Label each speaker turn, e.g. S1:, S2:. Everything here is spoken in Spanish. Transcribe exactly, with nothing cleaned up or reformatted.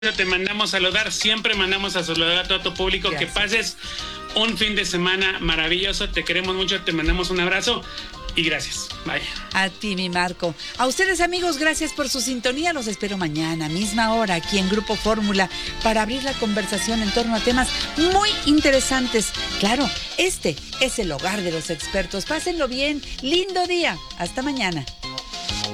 S1: te mandamos a saludar, siempre mandamos a saludar a todo tu público. Gracias. Que pases un fin de semana maravilloso, te queremos mucho, te mandamos un abrazo y gracias. Bye.
S2: A ti, mi Marco. A ustedes, amigos, gracias por su sintonía. Los espero mañana, misma hora, aquí en Grupo Fórmula, para abrir la conversación en torno a temas muy interesantes. Claro, este es el hogar de los expertos. Pásenlo bien. Lindo día. Hasta mañana.